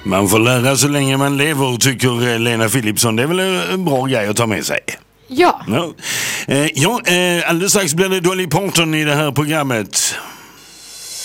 Man får lära så länge man lever, tycker Lena Philipsson. Det är väl en bra grej att ta med sig. Ja. Alldeles strax blir det Dolly Parton i det här programmet.